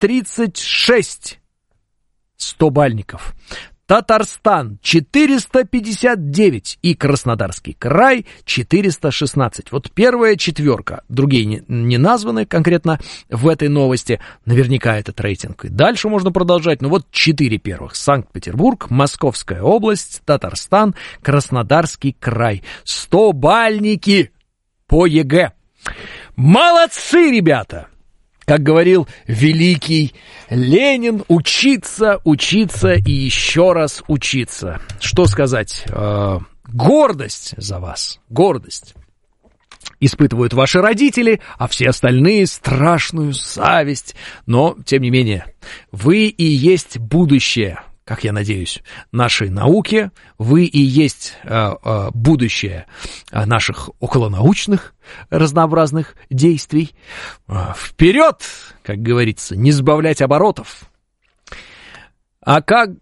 536 стобальников. Татарстан 459 и Краснодарский край 416. Вот первая четверка. Другие не названы конкретно в этой новости. Наверняка этот рейтинг. И дальше можно продолжать. Но вот 4 первых. Санкт-Петербург, Московская область, Татарстан, Краснодарский край. Стобальники по ЕГЭ. Молодцы, ребята! Как говорил великий Ленин, учиться, учиться и еще раз учиться. Что сказать? Гордость за вас, гордость. Испытывают ваши родители, а все остальные страшную зависть. Но, тем не менее, вы и есть будущее, как я надеюсь, нашей науки. Вы и есть будущее наших околонаучных разнообразных действий. Вперед, как говорится, не сбавлять оборотов. А как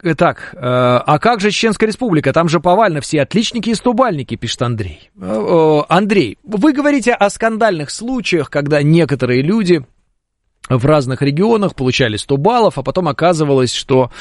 же Чеченская Республика? Там же повально все отличники и стобальники, пишет Андрей. Андрей, вы говорите о скандальных случаях, когда некоторые люди в разных регионах получали 100 баллов, а потом оказывалось, что,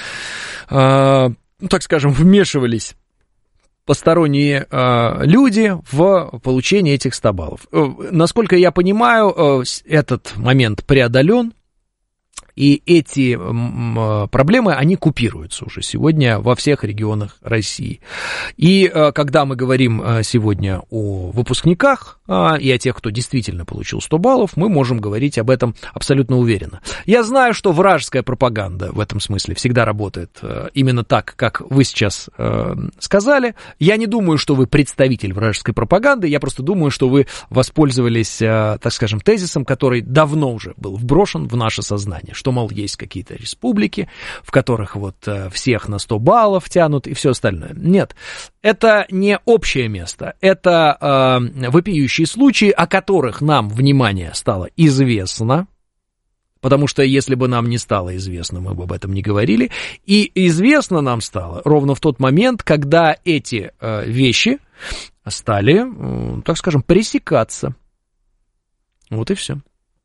так скажем, вмешивались посторонние люди в получение этих 100 баллов. Насколько я понимаю, этот момент преодолен, и эти проблемы, они купируются уже сегодня во всех регионах России. И когда мы говорим сегодня о выпускниках и о тех, кто действительно получил 100 баллов, мы можем говорить об этом абсолютно уверенно. Я знаю, что вражеская пропаганда в этом смысле всегда работает именно так, как вы сейчас сказали. Я не думаю, что вы представитель вражеской пропаганды, я просто думаю, что вы воспользовались, так скажем, тезисом, который давно уже был вброшен в наше сознание, что, мол, есть какие-то республики, в которых вот всех на 100 баллов тянут и все остальное. Нет, это не общее место, это вопиющие случаи, о которых нам, внимание, стало известно, потому что если бы нам не стало известно, мы бы об этом не говорили, и известно нам стало ровно в тот момент, когда эти вещи стали, так скажем, пресекаться. Вот и все.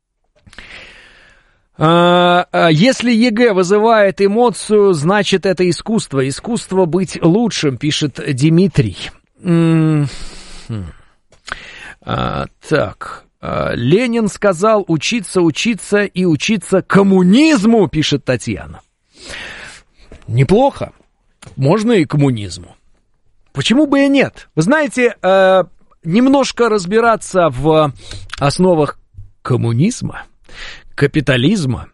Если ЕГЭ вызывает эмоцию, значит, это искусство. Искусство быть лучшим, пишет Дмитрий. Так, Ленин сказал учиться, учиться и учиться коммунизму, пишет Татьяна. Неплохо. Можно и коммунизму. Почему бы и нет? Вы знаете, немножко разбираться в основах коммунизма, капитализма,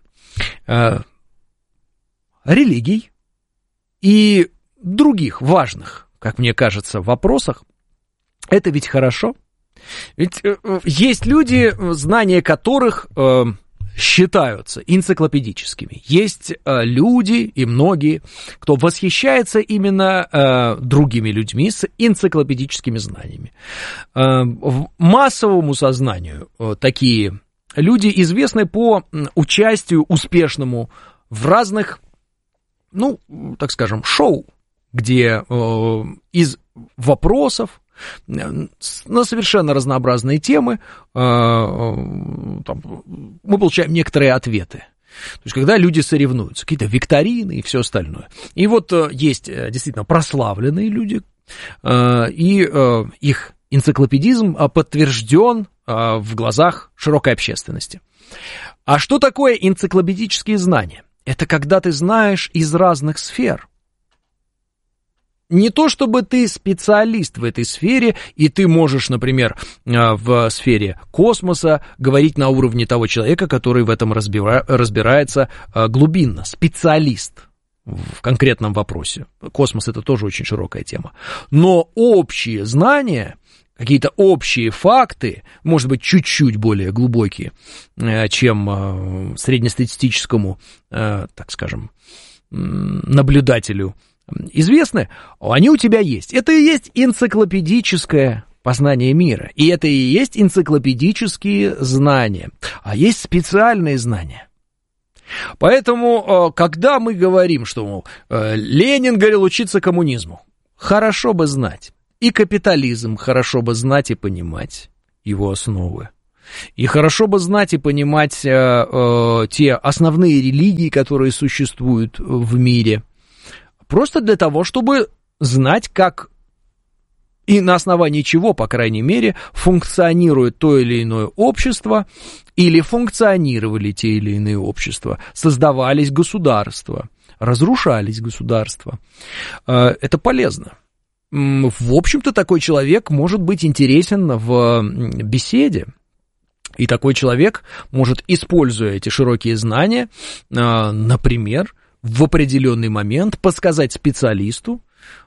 религий и других важных, как мне кажется, вопросах, это ведь хорошо. Ведь есть люди, знания которых считаются энциклопедическими. Есть люди и многие, кто восхищается именно другими людьми с энциклопедическими знаниями. Массовому сознанию такие люди известны по участию успешному в разных, ну, так скажем, шоу, где из вопросов на совершенно разнообразные темы там, мы получаем некоторые ответы. То есть, когда люди соревнуются, какие-то викторины и все остальное. И вот есть действительно прославленные люди, и их энциклопедизм подтвержден в глазах широкой общественности. А что такое энциклопедические знания? Это когда ты знаешь из разных сфер. Не то, чтобы ты специалист в этой сфере, и ты можешь, например, в сфере космоса говорить на уровне того человека, который в этом разбирается глубинно, специалист в конкретном вопросе. Космос — это тоже очень широкая тема. Но общие знания, какие-то общие факты, может быть, чуть-чуть более глубокие, чем среднестатистическому, так скажем, наблюдателю известны, они у тебя есть. Это и есть энциклопедическое познание мира. И это и есть энциклопедические знания. А есть специальные знания. Поэтому, когда мы говорим, что, мол, Ленин говорил учиться коммунизму, хорошо бы знать. И капитализм хорошо бы знать и понимать его основы. И хорошо бы знать и понимать те основные религии, которые существуют в мире. Просто для того, чтобы знать, как и на основании чего, по крайней мере, функционирует то или иное общество, или функционировали те или иные общества, создавались государства, разрушались государства. Это полезно. В общем-то, такой человек может быть интересен в беседе. И такой человек может, используя эти широкие знания, например, в определенный момент подсказать специалисту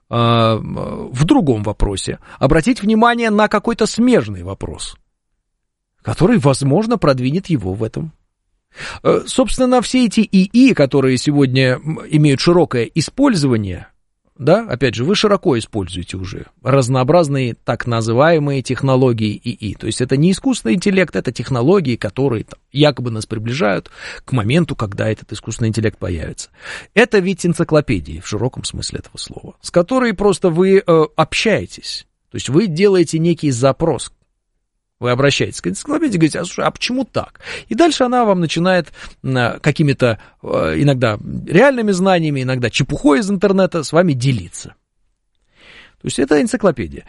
в другом вопросе, обратить внимание на какой-то смежный вопрос, который, возможно, продвинет его в этом. Собственно, все эти ИИ, которые сегодня имеют широкое использование, да, опять же, вы широко используете уже разнообразные так называемые технологии ИИ. То есть это не искусственный интеллект, это технологии, которые там якобы нас приближают к моменту, когда этот искусственный интеллект появится. Это ведь энциклопедии в широком смысле этого слова, с которой просто вы общаетесь. То есть вы делаете некий запрос. Вы обращаетесь к энциклопедии и говорите, а почему так? И дальше она вам начинает какими-то иногда реальными знаниями, иногда чепухой из интернета с вами делиться. То есть это энциклопедия.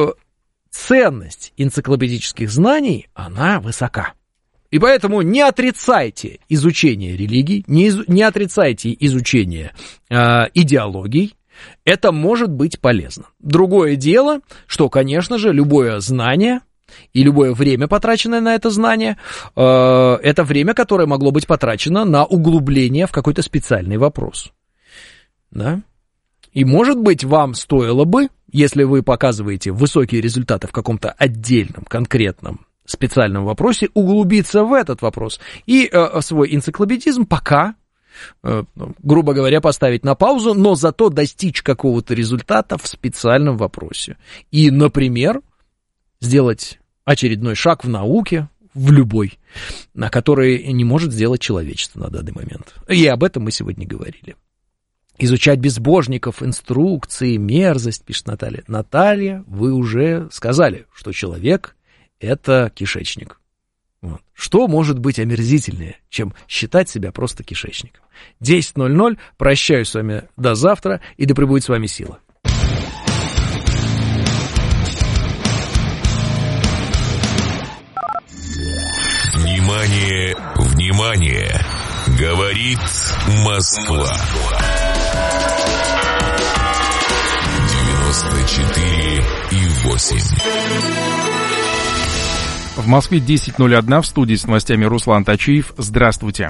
Ценность энциклопедических знаний, она высока. И поэтому не отрицайте изучение религий, не отрицайте изучение идеологий. Это может быть полезно. Другое дело, что, конечно же, любое знание и любое время, потраченное на это знание, это время, которое могло быть потрачено на углубление в какой-то специальный вопрос. Да? И, может быть, вам стоило бы, если вы показываете высокие результаты в каком-то отдельном, конкретном, специальном вопросе, углубиться в этот вопрос и свой энциклопедизм пока, грубо говоря, поставить на паузу, но зато достичь какого-то результата в специальном вопросе. И, например, сделать очередной шаг в науке, в любой, на который не может сделать человечество на данный момент. И об этом мы сегодня говорили. Изучать безбожников, инструкции, мерзость, пишет Наталья. Наталья, вы уже сказали, что человек — это кишечник. Вот. Что может быть омерзительнее, чем считать себя просто кишечником? 10:00. Прощаюсь с вами до завтра, и да пребудет с вами сила. Внимание, внимание! Говорит Москва. 94,8. В Москве 10:01, в студии с новостями Руслан Тачиев. Здравствуйте.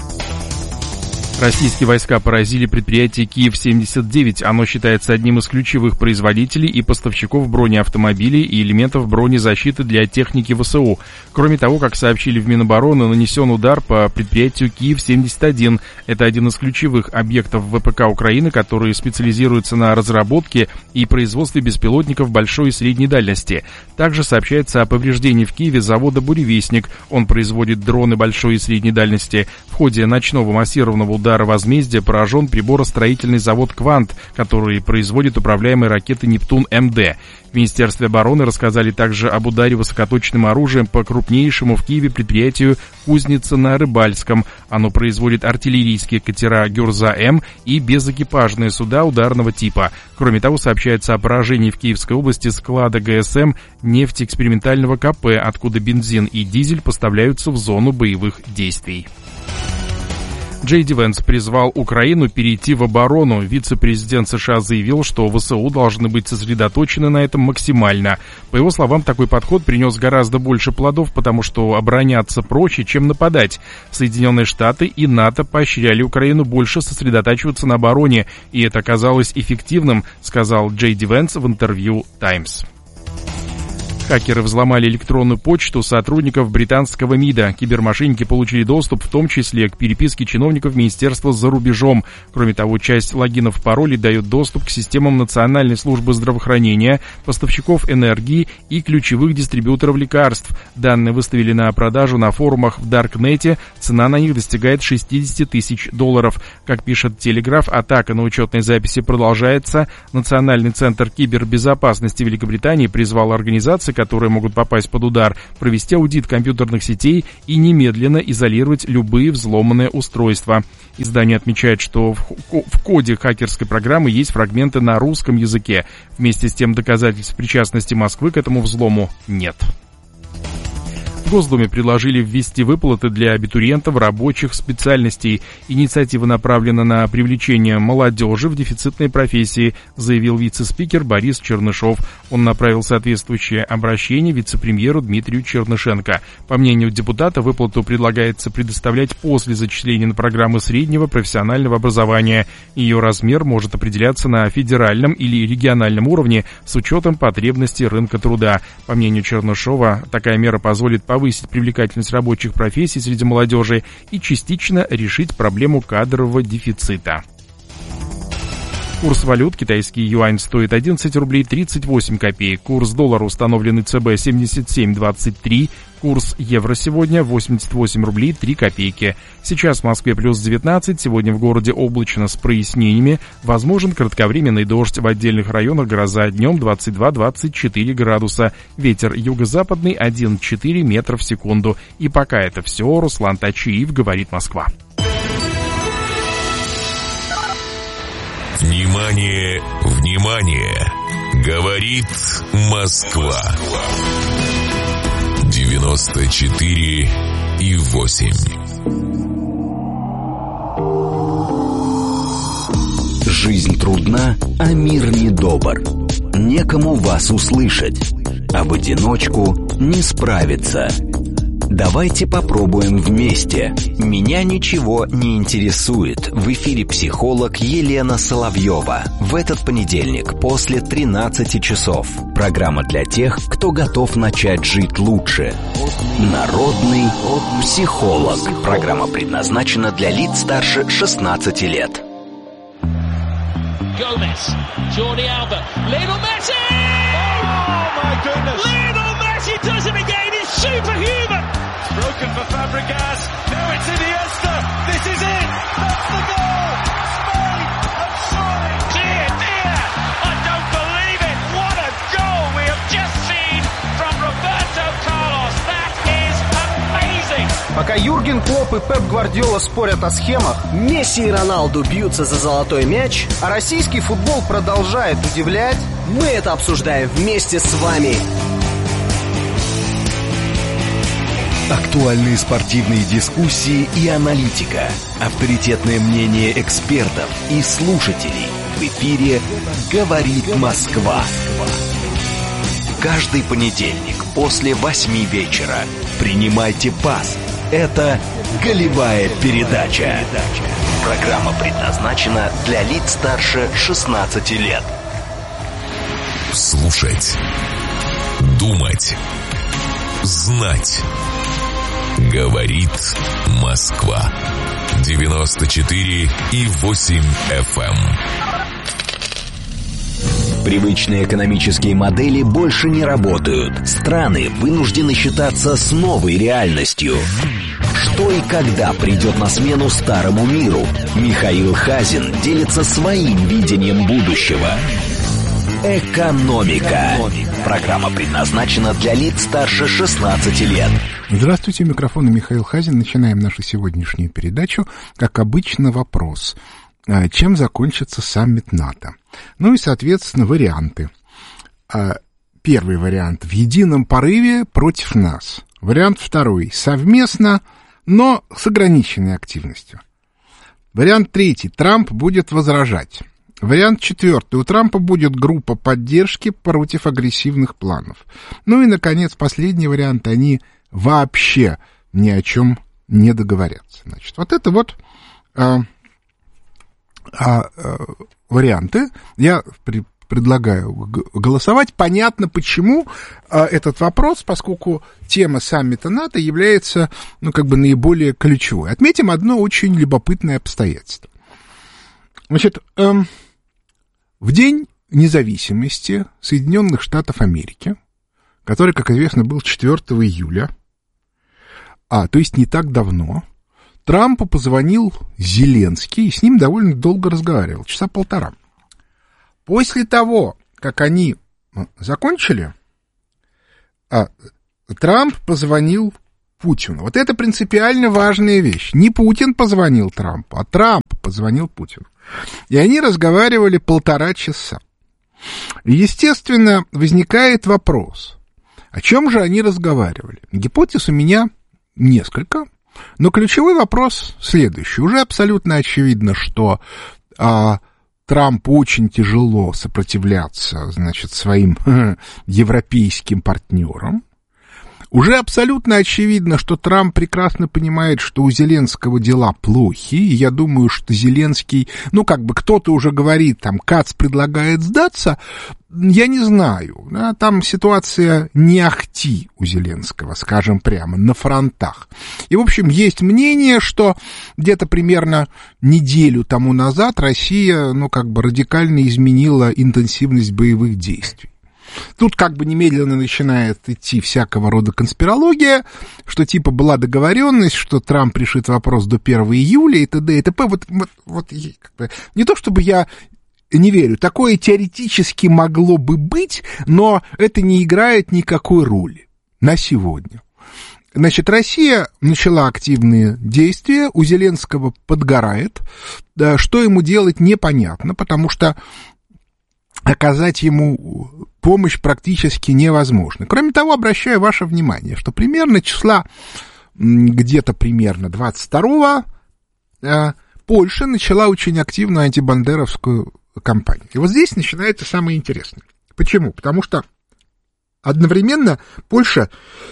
Российские войска поразили предприятие Киев-79. Оно считается одним из ключевых производителей и поставщиков бронеавтомобилей и элементов бронезащиты для техники ВСУ. Кроме того, как сообщили в Минобороны, нанесен удар по предприятию Киев-71. Это один из ключевых объектов ВПК Украины, который специализируется на разработке и производстве беспилотников большой и средней дальности. Также сообщается о повреждении в Киеве завода «Буревестник». Он производит дроны большой и средней дальности. В ходе ночного массированного удара возмездия поражен приборостроительный завод «Квант», который производит управляемые ракеты «Нептун-МД». В Министерстве обороны рассказали также об ударе высокоточным оружием по крупнейшему в Киеве предприятию «Кузница на Рыбальском». Оно производит артиллерийские катера «Гюрза-М» и безэкипажные суда ударного типа. Кроме того, сообщается о поражении в Киевской области склада ГСМ нефтеэкспериментального КП, откуда бензин и дизель поставляются в зону боевых действий. Джей Ди Венс призвал Украину перейти в оборону. Вице-президент США заявил, что ВСУ должны быть сосредоточены на этом максимально. По его словам, такой подход принес гораздо больше плодов, потому что обороняться проще, чем нападать. Соединенные Штаты и НАТО поощряли Украину больше сосредотачиваться на обороне, и это оказалось эффективным, сказал Джей Ди Венс в интервью «Таймс». Хакеры взломали электронную почту сотрудников британского МИДа. Кибермошенники получили доступ в том числе к переписке чиновников министерства за рубежом. Кроме того, часть логинов и паролей дает доступ к системам Национальной службы здравоохранения, поставщиков энергии и ключевых дистрибьюторов лекарств. Данные выставили на продажу на форумах в Даркнете. Цена на них достигает $60 тысяч. Как пишет Телеграф, атака на учетной записи продолжается. Национальный центр кибербезопасности Великобритании призвал организации, которые могут попасть под удар, провести аудит компьютерных сетей и немедленно изолировать любые взломанные устройства. Издание отмечает, что в коде хакерской программы есть фрагменты на русском языке. Вместе с тем доказательств причастности Москвы к этому взлому нет. В Госдуме предложили ввести выплаты для абитуриентов рабочих специальностей. Инициатива направлена на привлечение молодежи в дефицитные профессии, заявил вице-спикер Борис Чернышов. Он направил соответствующее обращение вице-премьеру Дмитрию Чернышенко. По мнению депутата, выплату предлагается предоставлять после зачисления на программы среднего профессионального образования. Ее размер может определяться на федеральном или региональном уровне с учетом потребностей рынка труда. По мнению Чернышова, такая мера позволит повысить привлекательность рабочих профессий среди молодежи и частично решить проблему кадрового дефицита. Курс валют: китайский юань стоит 11 рублей 38 копеек, курс доллара, установленный ЦБ, 77.23, курс евро сегодня 88 рублей 3 копейки. Сейчас в Москве плюс 19, сегодня в городе облачно с прояснениями, возможен кратковременный дождь, в отдельных районах гроза, днем 22-24 градуса, ветер юго-западный 1,4 метра в секунду. И пока это все, Руслан Тачиев, говорит Москва. Внимание, внимание! Говорит Москва. 94,8. Жизнь трудна, а мир недобр. Некому вас услышать, а в одиночку не справиться. Давайте попробуем вместе. Меня ничего не интересует. В эфире психолог Елена Соловьева. В этот понедельник после 13 часов. Программа для тех, кто готов начать жить лучше. Народный психолог. Программа предназначена для лиц старше 16 лет. Gomez, Jordi Alba, Lionel Messi! Oh my goodness! Lionel Messi does it again. It's superhuman. Broken for Fabregas. Now it's Iniesta. This is it. That's the goal. Spain have soaring. Dear, dear, I don't believe it. What a goal we have just seen from Roberto Carlos. That is amazing. Пока Юрген Клопп и Пеп Гвардиола спорят о схемах, Месси и Роналду бьются за золотой мяч, а российский футбол продолжает удивлять, мы это обсуждаем вместе с вами. Актуальные спортивные дискуссии и аналитика. Авторитетное мнение экспертов и слушателей. В эфире «Говорит Москва». Каждый понедельник после 8 вечера. Принимайте пас. Это «Голевая передача». Программа предназначена для лиц старше 16 лет. Слушать, думать, знать. Говорит Москва. 94,8 FM. Привычные экономические модели больше не работают. Страны вынуждены считаться с новой реальностью. Что и когда придет на смену старому миру? Михаил Хазин делится своим видением будущего. Экономика. Программа предназначена для лиц старше 16 лет. Здравствуйте, у микрофона Михаил Хазин. Начинаем нашу сегодняшнюю передачу. Как обычно, вопрос. Чем закончится саммит НАТО? Ну и, соответственно, варианты. Первый вариант: в едином порыве против нас. Вариант второй: совместно, но с ограниченной активностью. Вариант третий: Трамп будет возражать. Вариант четвертый: у Трампа будет группа поддержки против агрессивных планов. Ну и, наконец, последний вариант: они вообще ни о чем не договорятся. Значит, вот это вот варианты. Я предлагаю голосовать. Понятно, почему этот вопрос, поскольку тема саммита НАТО является, наиболее ключевой. Отметим одно очень любопытное обстоятельство. Значит, в День независимости Соединенных Штатов Америки, который, как известно, был 4 июля, то есть не так давно, Трампу позвонил Зеленский и с ним довольно долго разговаривал, часа полтора. После того, как они закончили Трамп позвонил Путину. Вот это принципиально важная вещь. Не Путин позвонил Трампу, а Трамп позвонил Путину. И они разговаривали 1,5 часа. И, естественно, возникает вопрос, о чем же они разговаривали? Гипотез у меня несколько, но ключевой вопрос следующий. Уже абсолютно очевидно, что Трампу очень тяжело сопротивляться, значит, своим европейским партнерам. Уже абсолютно очевидно, что Трамп прекрасно понимает, что у Зеленского дела плохи, и я думаю, что Зеленский, кто-то уже говорит, Кац предлагает сдаться, я не знаю, да, там ситуация не ахти у Зеленского, скажем прямо, на фронтах. И, в общем, есть мнение, что где-то примерно неделю тому назад Россия, радикально изменила интенсивность боевых действий. Тут немедленно начинает идти всякого рода конспирология, что была договоренность, что Трамп решит вопрос до 1 июля и т.д. и т.п. Не то чтобы я не верю, такое теоретически могло бы быть, но это не играет никакой роли на сегодня. Значит, Россия начала активные действия, у Зеленского подгорает, что ему делать непонятно, потому что оказать ему помощь практически невозможно. Кроме того, обращаю ваше внимание, что примерно где-то примерно 22-го Польша начала очень активную антибандеровскую кампанию. И вот здесь начинается самое интересное. Почему? Потому что одновременно Польша,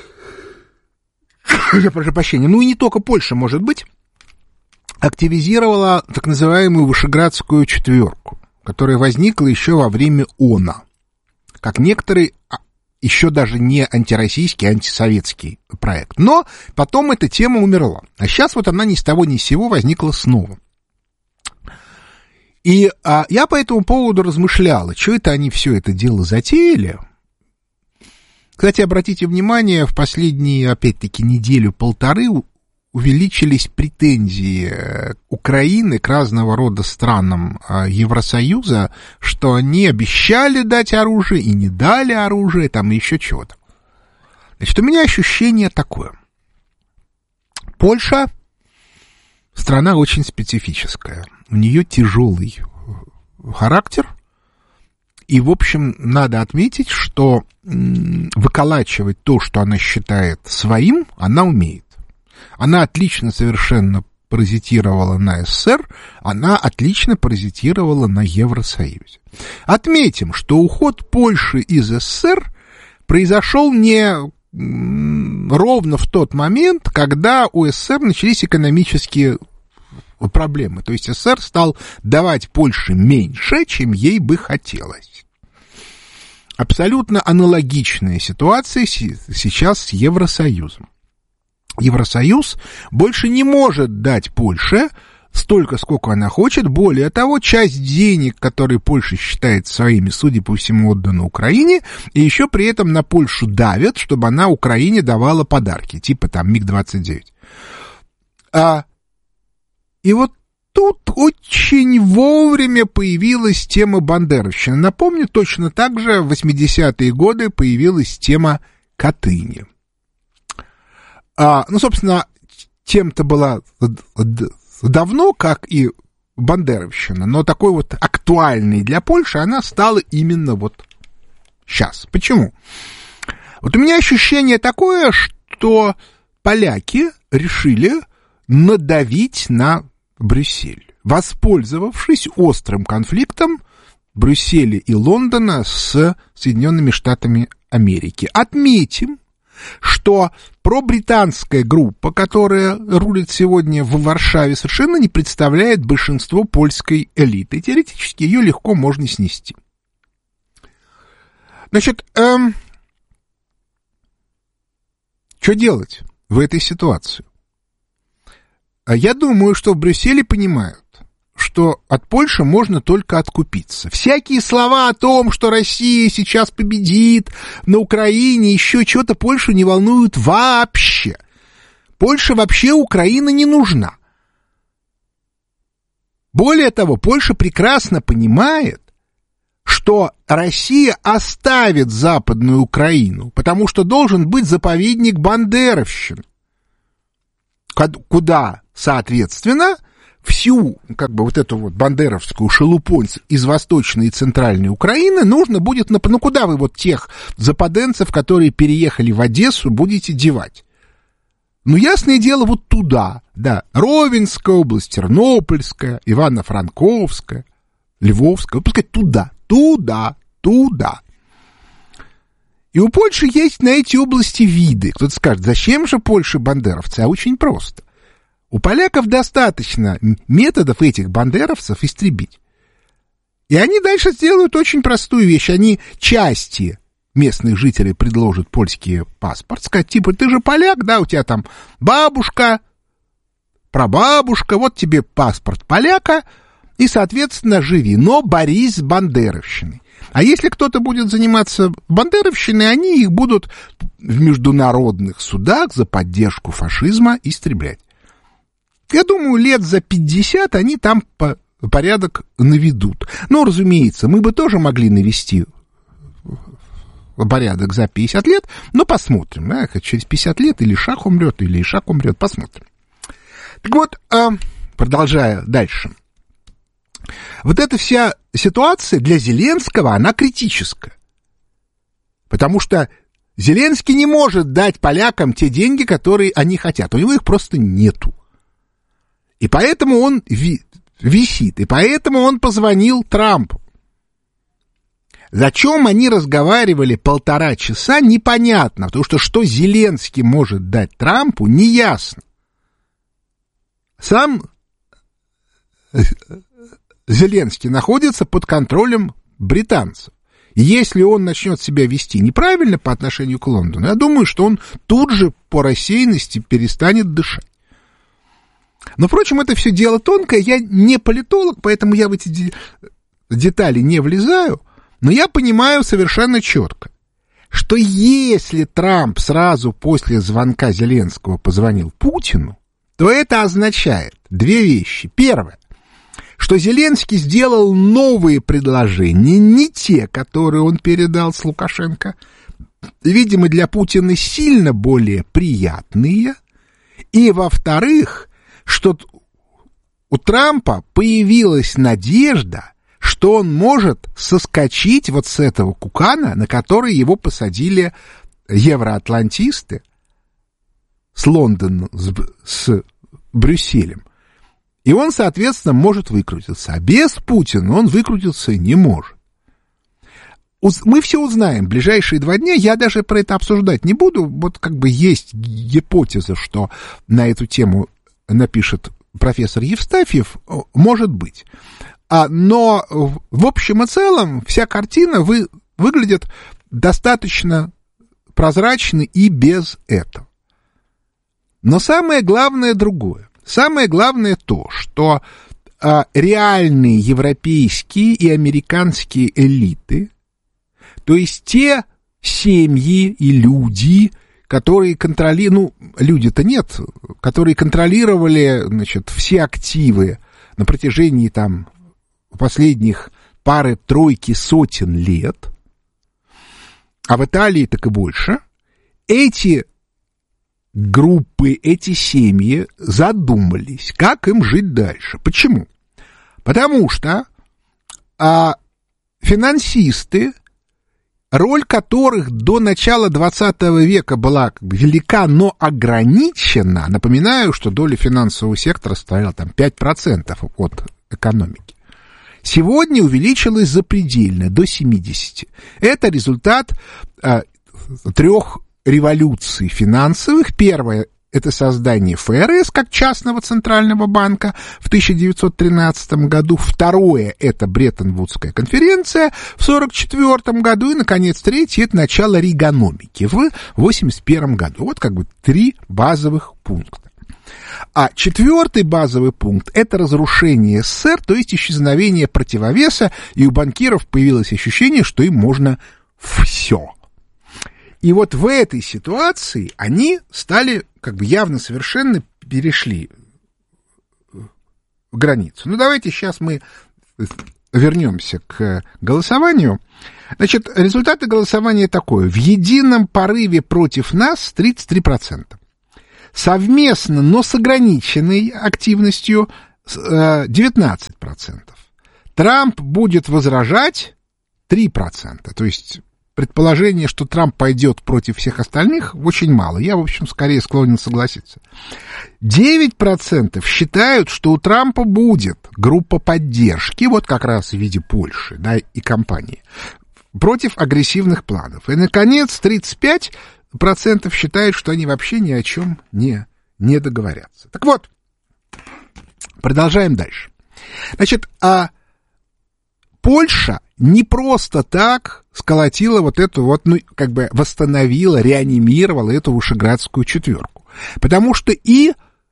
я прошу прощения, и не только Польша, может быть, активизировала так называемую Вышеградскую четверку, которая возникла еще во время ООНа, как некоторый еще даже не антироссийский, а антисоветский проект. Но потом эта тема умерла. А сейчас она ни с того ни с сего возникла снова. И я по этому поводу размышлял, что это они все это дело затеяли. Кстати, обратите внимание, в последние, опять-таки, неделю-полторы увеличились претензии Украины к разного рода странам Евросоюза, что они обещали дать оружие и не дали оружие, еще чего-то. Значит, у меня ощущение такое. Польша страна очень специфическая. У нее тяжелый характер. И, в общем, надо отметить, что выколачивать то, что она считает своим, она умеет. Она отлично совершенно паразитировала на СССР, она отлично паразитировала на Евросоюзе. Отметим, что уход Польши из СССР произошел не ровно в тот момент, когда у СССР начались экономические проблемы. То есть СССР стал давать Польше меньше, чем ей бы хотелось. Абсолютно аналогичная ситуация сейчас с Евросоюзом. Евросоюз больше не может дать Польше столько, сколько она хочет. Более того, часть денег, которые Польша считает своими, судя по всему, отдана Украине, и еще при этом на Польшу давят, чтобы она Украине давала подарки, типа МиГ-29. И вот тут очень вовремя появилась тема бандеровщины. Напомню, точно так же в 80-е годы появилась тема Катыни. Собственно, тем-то была давно, как и бандеровщина, но такой вот актуальной для Польши она стала именно вот сейчас. Почему? Вот у меня ощущение такое, что поляки решили надавить на Брюссель, воспользовавшись острым конфликтом Брюсселя и Лондона с Соединенными Штатами Америки. Отметим, что пробританская группа, которая рулит сегодня в Варшаве, совершенно не представляет большинство польской элиты. Теоретически ее легко можно снести. Значит, что делать в этой ситуации? Я думаю, что в Брюсселе понимают, что от Польши можно только откупиться. Всякие слова о том, что Россия сейчас победит на Украине, еще что-то, Польшу не волнуют вообще. Польше вообще Украина не нужна. Более того, Польша прекрасно понимает, что Россия оставит Западную Украину, потому что должен быть заповедник бандеровщины, куда, соответственно, всю, как бы, вот эту вот бандеровскую шелупонь из Восточной и Центральной Украины нужно будет, ну, куда вы вот тех западенцев, которые переехали в Одессу, будете девать? Ну, ясное дело, вот туда, да, Ровенская область, Тернопольская, Ивано-Франковская, Львовская, вот, пускай туда. И у Польши есть на эти области виды. Кто-то скажет, зачем же Польше бандеровцы? А очень просто. У поляков достаточно методов этих бандеровцев истребить. И они дальше сделают очень простую вещь. Они части местных жителей предложат польский паспорт, сказать, типа, ты же поляк, да, у тебя там бабушка, прабабушка, вот тебе паспорт поляка, и, соответственно, живи, но борись с бандеровщиной. А если кто-то будет заниматься бандеровщиной, они их будут в международных судах за поддержку фашизма истреблять. Я думаю, лет за 50 они там порядок наведут. Ну, разумеется, мы бы тоже могли навести порядок за 50 лет, но посмотрим, да, через 50 лет или Шах умрет, или Ишак умрет, посмотрим. Так вот, продолжая дальше. Вот эта вся ситуация для Зеленского, она критическая. Потому что Зеленский не может дать полякам те деньги, которые они хотят. У него их просто нету. И поэтому он висит. И поэтому он позвонил Трампу. Зачем они разговаривали 1,5 часа, непонятно. Потому что Зеленский может дать Трампу, неясно. Сам Зеленский находится под контролем британцев. И если он начнет себя вести неправильно по отношению к Лондону, я думаю, что он тут же по рассеянности перестанет дышать. Но, впрочем, это все дело тонкое. Я не политолог, поэтому я в эти детали не влезаю. Но я понимаю совершенно четко, что если Трамп сразу после звонка Зеленского позвонил Путину, то это означает две вещи. Первое, что Зеленский сделал новые предложения, не те, которые он передал с Лукашенко, видимо, для Путина сильно более приятные. И, во-вторых, что у Трампа появилась надежда, что он может соскочить вот с этого кукана, на который его посадили евроатлантисты с Лондоном, с Брюсселем. И он, соответственно, может выкрутиться. А без Путина он выкрутиться не может. Мы все узнаем в ближайшие 2 дня. Я даже про это обсуждать не буду. Вот как бы есть гипотеза, что на эту тему напишет профессор Евстафьев. Может быть. Но в общем и целом вся картина выглядит достаточно прозрачно и без этого. Но самое главное другое. Самое главное то, что реальные европейские и американские элиты, то есть те семьи и люди, которые контролировали, люди-то нет, которые контролировали, значит, все активы на протяжении там последних пары-тройки сотен лет, а в Италии так и больше, эти группы, эти семьи задумались, как им жить дальше. Почему? Потому что финансисты, роль которых до начала 20 века была как бы велика, но ограничена, напоминаю, что доля финансового сектора составила там 5% от экономики, сегодня увеличилась запредельно, до 70%. Это результат 3 революций финансовых. Первое — это создание ФРС как частного центрального банка в 1913 году. Второе — это Бреттон-Вудская конференция в 1944 году. И, наконец, третье — это начало рейганомики в 1981 году. Вот как бы 3 базовых пункта. А 4-й базовый пункт — это разрушение СССР, то есть исчезновение противовеса, и у банкиров появилось ощущение, что им можно все. И вот в этой ситуации они стали, как бы явно совершенно перешли границу. Ну, давайте сейчас мы вернемся к голосованию. Значит, результаты голосования такое. В едином порыве против нас 33%. Совместно, но с ограниченной активностью 19%. Трамп будет возражать 3%. То есть предположение, что Трамп пойдет против всех остальных, очень мало. Я, в общем, скорее склонен согласиться. 9% считают, что у Трампа будет группа поддержки, вот как раз в виде Польши, да, и компании, против агрессивных планов. И, наконец, 35% считают, что они вообще ни о чем не договорятся. Так вот, продолжаем дальше. Значит, Польша не просто так сколотила вот эту вот, ну, как бы восстановила, реанимировала эту Вышеградскую четверку. Потому что и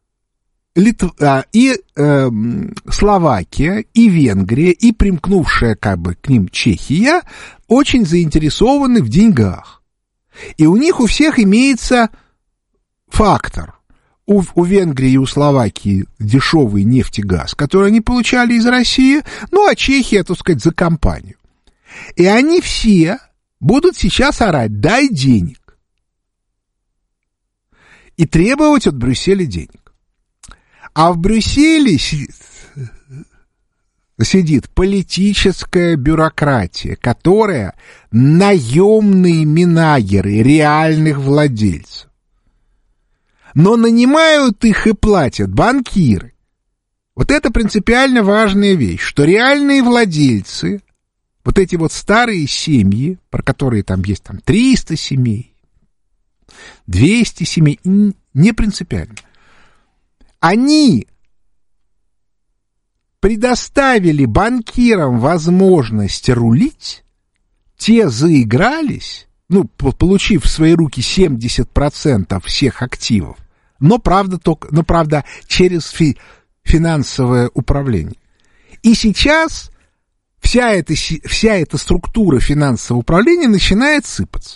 Словакия, и Венгрия, и примкнувшая как бы к ним Чехия очень заинтересованы в деньгах. И у них у всех имеется фактор. У Венгрии и у Словакии дешевый нефть и газ, который они получали из России, ну, а Чехия, так сказать, за компанию. И они все будут сейчас орать: дай денег. И требовать от Брюсселя денег. А в Брюсселе сидит политическая бюрократия, которая наемные менеджеры реальных владельцев. Но нанимают их и платят банкиры. Вот это принципиально важная вещь, что реальные владельцы, вот эти вот старые семьи, про которые там есть там 300 семей, 200 семей, не принципиально. Они предоставили банкирам возможность рулить, те заигрались, ну, получив в свои руки 70% всех активов, но, правда, через финансовое управление. И сейчас вся эта структура финансового управления начинает сыпаться.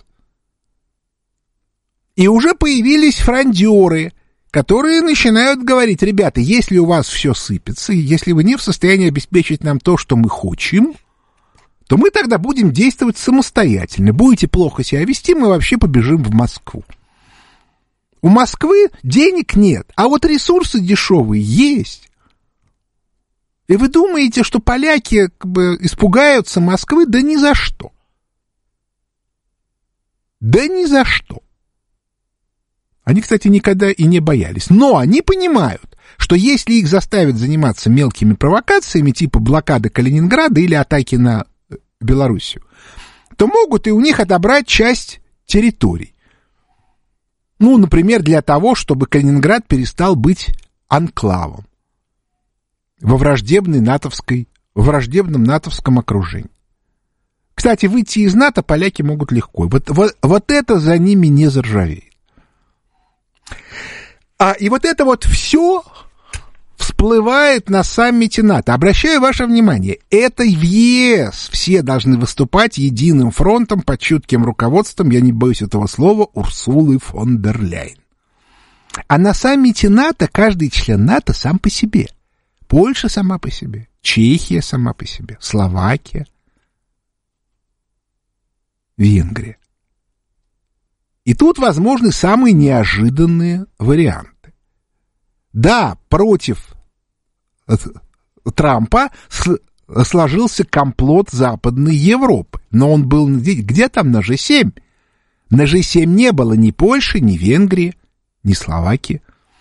И уже появились фрондеры, которые начинают говорить: ребята, если у вас все сыпется, если вы не в состоянии обеспечить нам то, что мы хотим, то мы тогда будем действовать самостоятельно. Будете плохо себя вести, мы вообще побежим в Москву. У Москвы денег нет, а вот ресурсы дешевые есть. И вы думаете, что поляки как бы испугаются Москвы? Да ни за что. Да ни за что. Они, кстати, никогда и не боялись. Но они понимают, что если их заставят заниматься мелкими провокациями, типа блокады Калининграда или атаки на Белоруссию, то могут и у них отобрать часть территорий. Ну, например, для того, чтобы Калининград перестал быть анклавом во враждебном натовском окружении. Кстати, выйти из НАТО поляки могут легко. Вот это за ними не заржавеет. И вот это вот все всплывает на саммите НАТО. Обращаю ваше внимание, это в ЕС все должны выступать единым фронтом под чутким руководством, я не боюсь этого слова, Урсулы фон дер Ляйен. А на саммите НАТО каждый член НАТО сам по себе. Польша сама по себе, Чехия сама по себе, Словакия, Венгрия. И тут возможны самые неожиданные варианты. Да, против Трампа сложился комплот Западной Европы, но он был где там на G7? На G7 не было ни Польши, ни Венгрии, ни Словакии.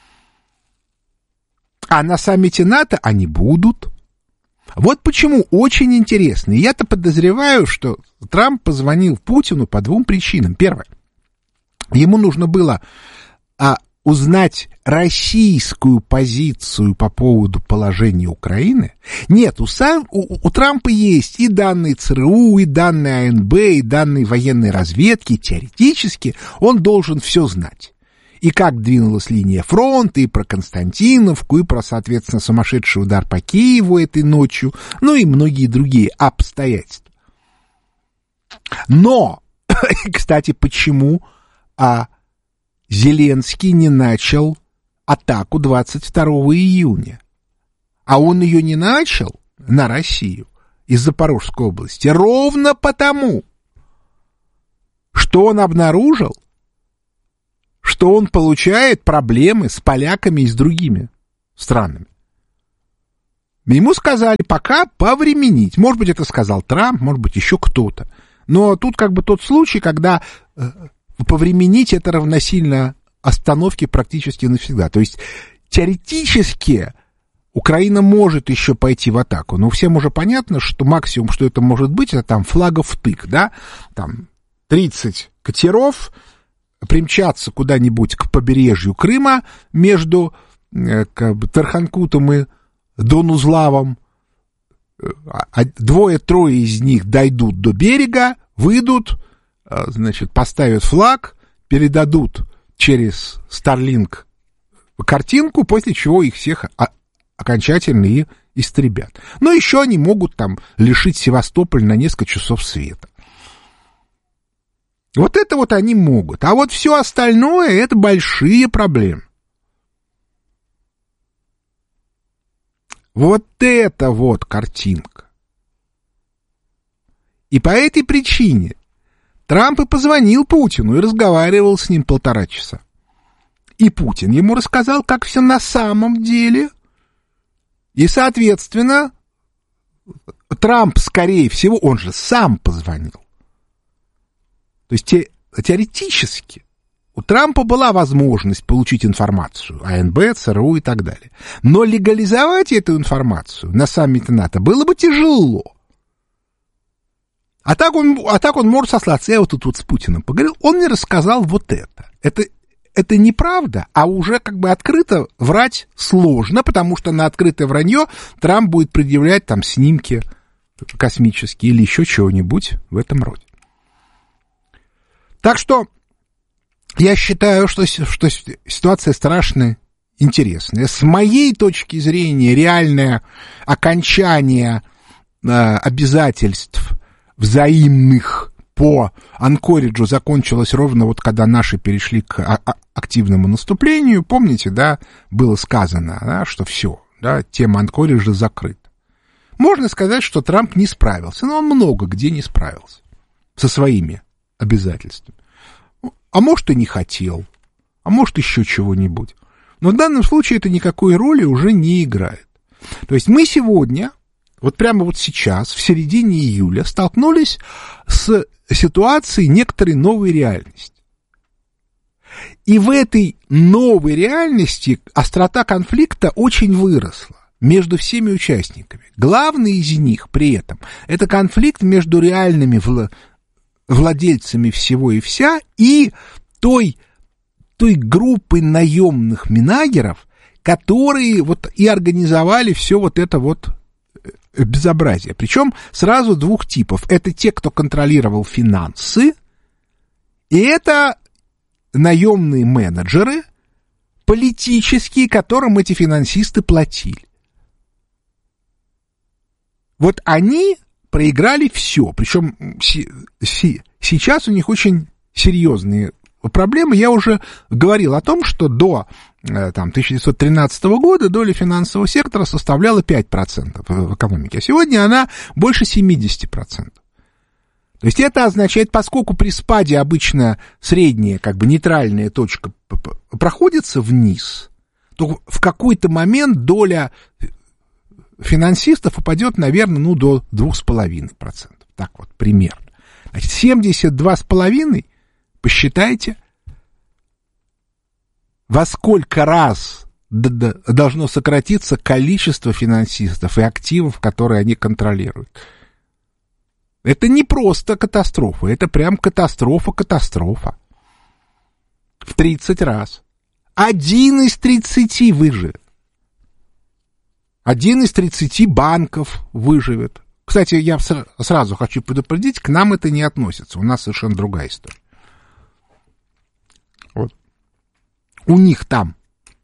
А на саммите НАТО они будут. Вот почему очень интересно. Я-то подозреваю, что Трамп позвонил Путину по двум причинам. Первое. Ему нужно было узнать российскую позицию по поводу положения Украины. Нет, у Трампа есть и данные ЦРУ, и данные АНБ, и данные военной разведки. Теоретически он должен все знать. И как двинулась линия фронта, и про Константиновку, и про, соответственно, сумасшедший удар по Киеву этой ночью, ну и многие другие обстоятельства. Но, кстати, почему Зеленский не начал атаку 22 июня? А он ее не начал на Россию из Запорожской области ровно потому, что он обнаружил, что он получает проблемы с поляками и с другими странами. Ему сказали пока повременить. Может быть, это сказал Трамп, может быть, еще кто-то. Но тут как бы тот случай, когда повременить это равносильно остановке практически навсегда. То есть теоретически Украина может еще пойти в атаку, но всем уже понятно, что максимум, что это может быть, это там флагов тык, да, там 30 катеров примчатся куда-нибудь к побережью Крыма между как бы Тарханкутом и Донузлавом, 2-3 из них дойдут до берега, выйдут, значит, поставят флаг, передадут через Starlink картинку, после чего их всех окончательно и истребят. Но еще они могут там лишить Севастополь на несколько часов света. Вот это вот они могут. А вот все остальное — это большие проблемы. Вот это вот картинка. И по этой причине Трамп и позвонил Путину и разговаривал с ним 1,5 часа. И Путин ему рассказал, как все на самом деле. И, соответственно, Трамп, скорее всего, он же сам позвонил. То есть теоретически у Трампа была возможность получить информацию, АНБ, ЦРУ и так далее. Но легализовать эту информацию на саммите НАТО было бы тяжело. А так он может сослаться. Я вот тут вот с Путиным поговорил, он мне рассказал вот это. Это неправда, а уже как бы открыто врать сложно, потому что на открытое вранье Трамп будет предъявлять там снимки космические или еще чего-нибудь в этом роде. Так что я считаю, что ситуация страшно интересная. С моей точки зрения, реальное окончание обязательств взаимных по Анкориджу закончилось ровно вот когда наши перешли к активному наступлению. Помните, да, было сказано, да, что все, да, тема Анкориджа закрыта. Можно сказать, что Трамп не справился, но он много где не справился со своими обязательствами. А может, и не хотел, а может, еще чего-нибудь. Но в данном случае это никакой роли уже не играет. То есть мы сегодня, вот прямо вот сейчас, в середине июля, столкнулись с ситуацией некоторой новой реальности. И в этой новой реальности острота конфликта очень выросла между всеми участниками. Главный из них при этом — это конфликт между реальными владельцами всего и вся и той группой наемных менеджеров, которые вот и организовали все вот это вот безобразие. Причем сразу двух типов. Это те, кто контролировал финансы, и это наемные менеджеры политические, которым эти финансисты платили. Вот они проиграли все. Причем сейчас у них очень серьезные проблемы. Я уже говорил о том, что до 1913 года доля финансового сектора составляла 5% в экономике, а сегодня она больше 70%. То есть это означает, поскольку при спаде обычно средняя, как бы нейтральная точка проходится вниз, то в какой-то момент доля финансистов упадет, наверное, до 2,5%. Так вот, примерно. Значит, 72,5%, посчитайте, во сколько раз должно сократиться количество финансистов и активов, которые они контролируют. Это не просто катастрофа, это прям катастрофа. В 30 раз. 1 из 30 выживет. 1 из 30 банков выживет. Кстати, я сразу хочу предупредить, к нам это не относится. У нас совершенно другая история. Вот. У них там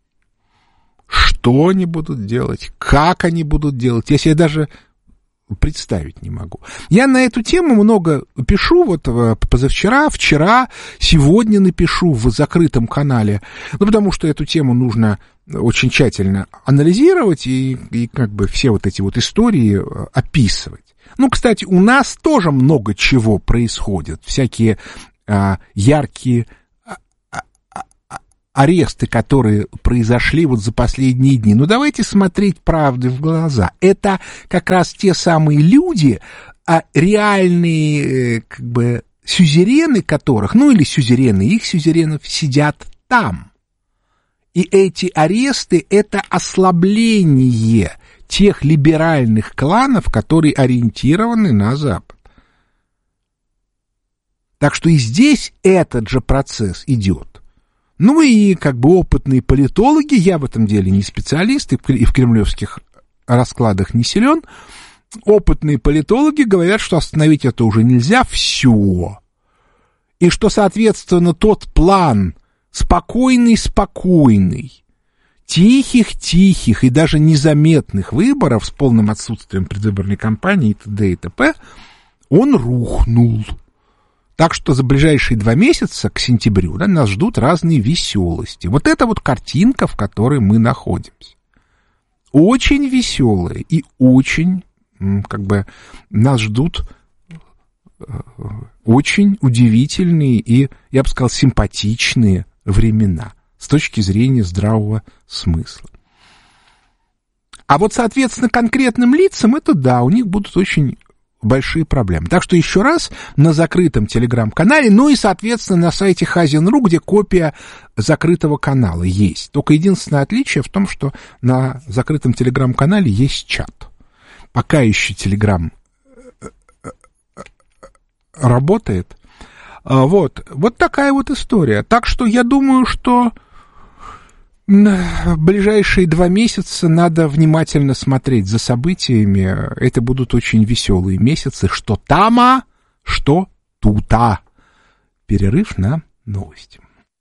что они будут делать, как они будут делать, я себе даже представить не могу. Я на эту тему много пишу, вот позавчера, вчера, сегодня напишу в закрытом канале, потому что эту тему нужно очень тщательно анализировать и как бы все вот эти вот истории описывать. Ну, кстати, у нас тоже много чего происходит. Всякие яркие аресты, которые произошли вот за последние дни. Ну, давайте смотреть правде в глаза. Это как раз те самые люди, реальные как бы сюзерены которых, ну или сюзерены их сюзеренов сидят там. И эти аресты — это ослабление тех либеральных кланов, которые ориентированы на Запад. Так что и здесь этот же процесс идет. Ну и как бы опытные политологи, я в этом деле не специалист, и в кремлевских раскладах не силен, опытные политологи говорят, что остановить это уже нельзя, все. И что, соответственно, тот план спокойный, тихих и даже незаметных выборов с полным отсутствием предвыборной кампании и т.д. и т.п., он рухнул. Так что за ближайшие 2 месяца к сентябрю нас ждут разные веселости. Вот это вот картинка, в которой мы находимся. Очень веселая и очень, как бы, нас ждут очень удивительные и, я бы сказал, симпатичные времена с точки зрения здравого смысла. А вот, соответственно, конкретным лицам это да, у них будут очень большие проблемы. Так что еще раз на закрытом телеграм-канале, ну и, соответственно, на сайте Хазин.ру, где копия закрытого канала есть. Только единственное отличие в том, что на закрытом телеграм-канале есть чат. Пока еще телеграм работает. Вот такая вот история. Так что я думаю, что в ближайшие 2 месяца надо внимательно смотреть за событиями. Это будут очень веселые месяцы. Что там, что тут. Перерыв на новости.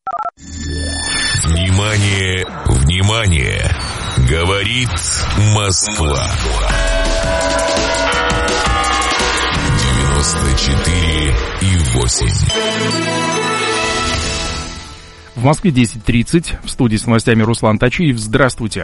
Внимание, внимание! Говорит Москва. 94,8. В Москве 10:30. В студии с новостями Руслан Тачиев. Здравствуйте.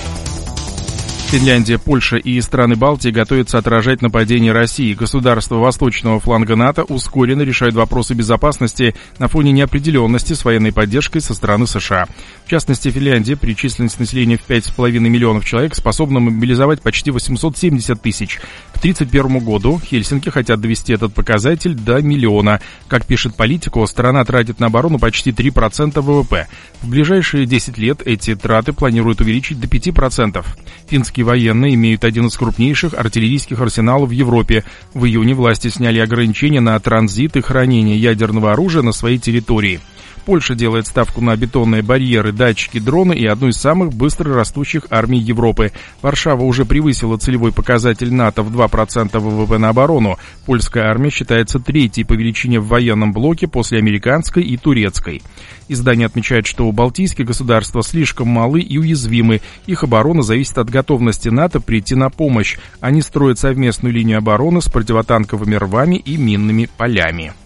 Финляндия, Польша и страны Балтии готовятся отражать нападение России. Государства восточного фланга НАТО ускоренно решают вопросы безопасности на фоне неопределенности с военной поддержкой со стороны США. В частности, Финляндия при численности населения в 5,5 миллионов человек способна мобилизовать почти 870 тысяч. К 1931 году Хельсинки хотят довести этот показатель до 1 миллиона. Как пишет Политико, страна тратит на оборону почти 3% ВВП. В ближайшие 10 лет эти траты планируют увеличить до 5%. Финские военные имеют один из крупнейших артиллерийских арсеналов в Европе. В июне власти сняли ограничения на транзит и хранение ядерного оружия на своей территории. Польша делает ставку на бетонные барьеры, датчики, дроны и одну из самых быстро растущих армий Европы. Варшава уже превысила целевой показатель НАТО в 2% ВВП на оборону. Польская армия считается 3-й по величине в военном блоке после американской и турецкой. Издание отмечает, что балтийские государства слишком малы и уязвимы. Их оборона зависит от готовности НАТО прийти на помощь. Они строят совместную линию обороны с противотанковыми рвами и минными полями.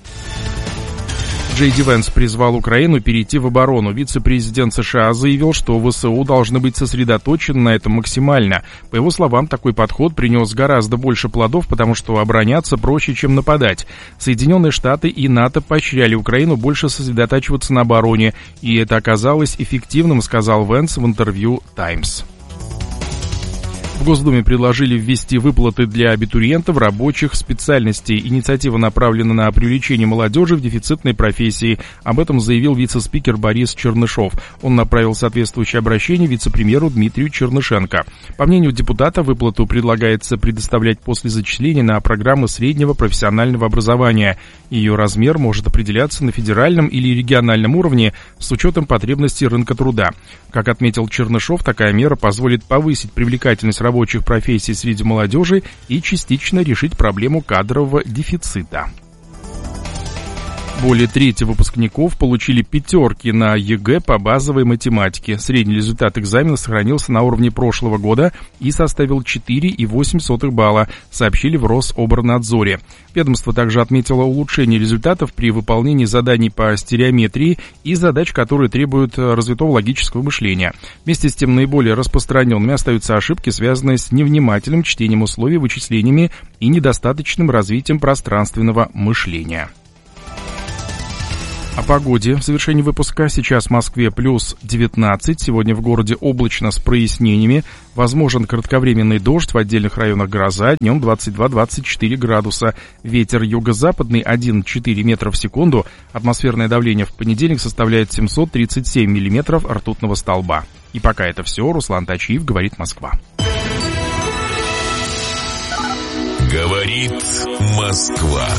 Джей Ди Венс призвал Украину перейти в оборону. Вице-президент США заявил, что ВСУ должны быть сосредоточены на этом максимально. По его словам, такой подход принес гораздо больше плодов, потому что обороняться проще, чем нападать. Соединенные Штаты и НАТО поощряли Украину больше сосредотачиваться на обороне, и это оказалось эффективным, сказал Венс в интервью «Таймс». В Госдуме предложили ввести выплаты для абитуриентов рабочих специальностей. Инициатива направлена на привлечение молодежи в дефицитной профессии. Об этом заявил вице-спикер Борис Чернышов. Он направил соответствующее обращение вице-премьеру Дмитрию Чернышенко. По мнению депутата, выплату предлагается предоставлять после зачисления на программы среднего профессионального образования. Ее размер может определяться на федеральном или региональном уровне с учетом потребностей рынка труда. Как отметил Чернышов, такая мера позволит повысить привлекательность рабочих профессий среди молодежи и частично решить проблему кадрового дефицита. Более трети выпускников получили 5 на ЕГЭ по базовой математике. Средний результат экзамена сохранился на уровне прошлого года и составил 4,8 балла, сообщили в Рособорнадзоре. Ведомство также отметило улучшение результатов при выполнении заданий по стереометрии и задач, которые требуют развитого логического мышления. Вместе с тем, наиболее распространенными остаются ошибки, связанные с невнимательным чтением условий, вычислениями и недостаточным развитием пространственного мышления. О погоде в завершении выпуска. Сейчас в Москве плюс 19. Сегодня в городе облачно с прояснениями. Возможен кратковременный дождь, в отдельных районах гроза. Днем 22-24 градуса. Ветер юго-западный 1,4 метра в секунду. Атмосферное давление в понедельник составляет 737 миллиметров ртутного столба. И пока это все. Руслан Тачиев, говорит Москва. Говорит Москва.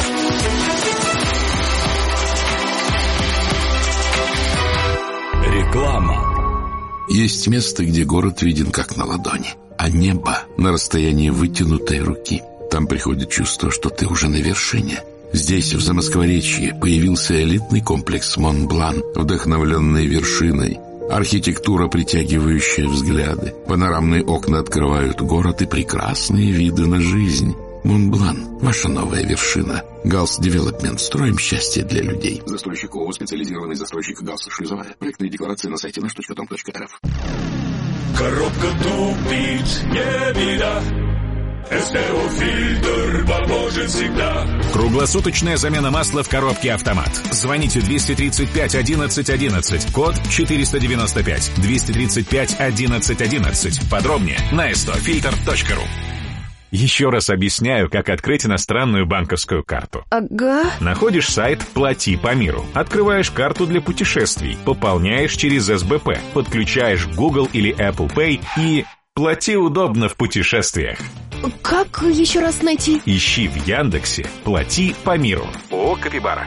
Реклама. Есть место, где город виден как на ладони, а небо на расстоянии вытянутой руки. Там приходит чувство, что ты уже на вершине. Здесь, в Замоскворечье, появился элитный комплекс Монблан, вдохновленный вершиной. Архитектура, притягивающая взгляды. Панорамные окна открывают город и прекрасные виды на жизнь. Монблан – ваша новая вершина. Галс Девелопмент. Строим счастье для людей. Застройщик ООО «Специализированный застройщик Галс Шлюзовая». Проектные декларации на сайте nаш.com.рф. Коробка тупит, не беда. СТО-фильтр поможет всегда. Круглосуточная замена масла в коробке «Автомат». Звоните 235 11 11, код 495. 235 11 11. Подробнее на stofilter.ru. Еще раз объясняю, как открыть иностранную банковскую карту. Ага. Находишь сайт «Плати по миру». Открываешь карту для путешествий. Пополняешь через СБП. Подключаешь Google или Apple Pay и плати удобно в путешествиях. Как еще раз найти? Ищи в Яндексе «Плати по миру». ООО «Капибара».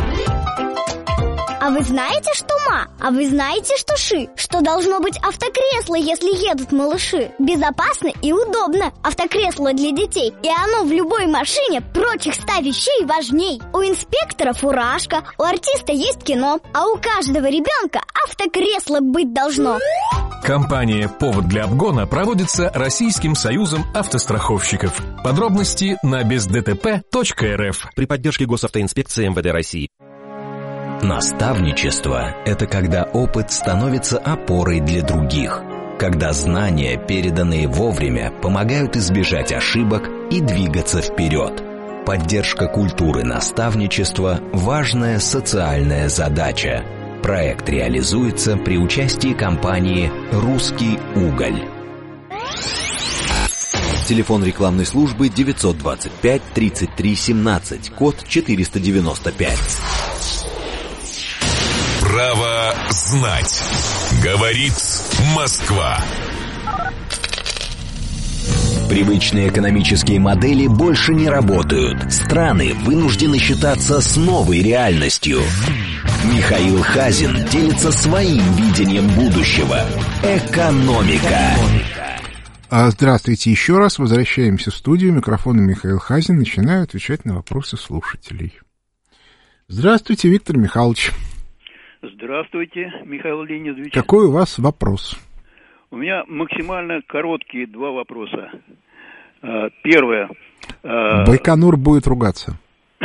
А вы знаете, что ма? А вы знаете, что ши? Что должно быть автокресло, если едут малыши? Безопасно и удобно. Автокресло для детей. И оно в любой машине прочих 100 вещей важней. У инспектора фуражка, у артиста есть кино, а у каждого ребенка автокресло быть должно. Компания «Повод для обгона» проводится Российским союзом автостраховщиков. Подробности на бездтп.рф. При поддержке Госавтоинспекции МВД России. Наставничество – это когда опыт становится опорой для других, когда знания, переданные вовремя, помогают избежать ошибок и двигаться вперед. Поддержка культуры наставничества – важная социальная задача. Проект реализуется при участии компании «Русский уголь». Телефон рекламной службы 925 33 17, код 495. Право знать. Говорит Москва. Привычные экономические модели больше не работают. Страны вынуждены считаться с новой реальностью. Михаил Хазин делится своим видением будущего. Экономика. Здравствуйте еще раз. Возвращаемся в студию. Микрофон Михаил Хазин. Начинаю отвечать на вопросы слушателей. Здравствуйте, Виктор Михайлович. Здравствуйте, Михаил Леонидович. Какой у вас вопрос? У меня максимально короткие 2 вопроса. Первое. Байконур будет ругаться.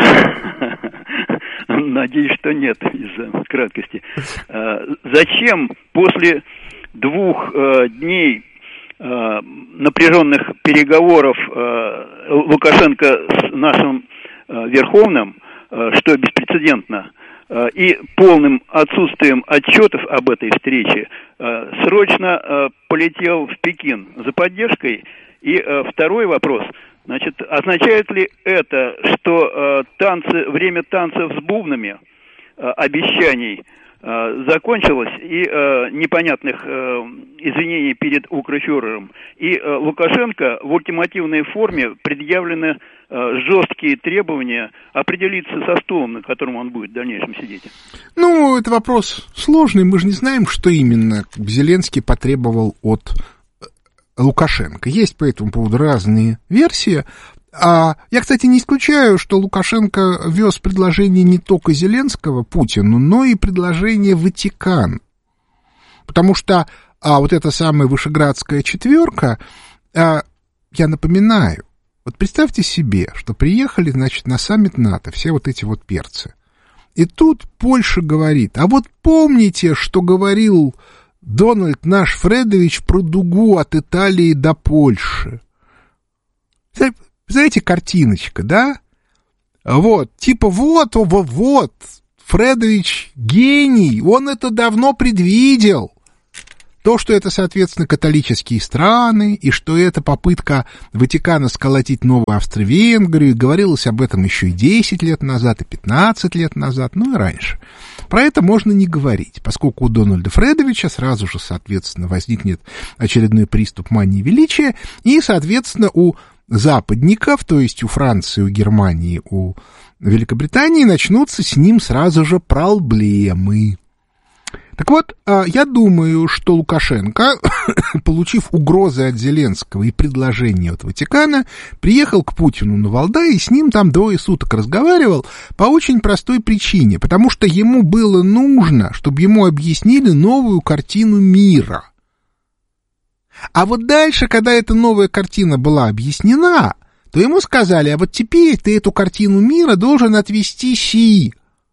Надеюсь, что нет, из-за краткости. Зачем после 2 дней напряженных переговоров Лукашенко с нашим Верховным, что беспрецедентно, и полным отсутствием отчетов об этой встрече, срочно полетел в Пекин за поддержкой? И второй вопрос. Значит, означает ли это, что время танцев с бубнами, обещаний закончилось, и непонятных извинений перед укрфюрером, и Лукашенко в ультимативной форме предъявлены жесткие требования определиться со стулом, на котором он будет в дальнейшем сидеть? Ну, это вопрос сложный, мы же не знаем, что именно Зеленский потребовал от Лукашенко. Есть по этому поводу разные версии. Я, кстати, не исключаю, что Лукашенко вез предложение не только Зеленского Путину, но и предложение Ватикану. Потому что вот эта самая Вышеградская четверка, я напоминаю, вот представьте себе, что приехали, значит, на саммит НАТО все вот эти вот перцы. И тут Польша говорит, а вот помните, что говорил Дональд наш Фредович про дугу от Италии до Польши? Знаете, картиночка, да? Вот, типа вот, Фредович гений, он это давно предвидел. То, что это, соответственно, католические страны, и что это попытка Ватикана сколотить новую Австро-Венгрию, говорилось об этом еще и 10 лет назад, и 15 лет назад, ну и раньше. Про это можно не говорить, поскольку у Дональда Фредовича сразу же, соответственно, возникнет очередной приступ мании величия, и, соответственно, у западников, то есть у Франции, у Германии, у Великобритании, начнутся с ним сразу же проблемы. Так вот, я думаю, что Лукашенко, получив угрозы от Зеленского и предложение от Ватикана, приехал к Путину на Валдай и с ним там 2 суток разговаривал по очень простой причине, потому что ему было нужно, чтобы ему объяснили новую картину мира. А вот дальше, когда эта новая картина была объяснена, то ему сказали, а вот теперь ты эту картину мира должен отвести Си.